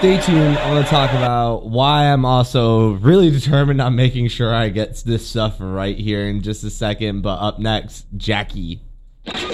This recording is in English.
stay tuned. I'm going to talk about why I'm also really determined on making sure I get this stuff right here in just a second. But up next, Jackie.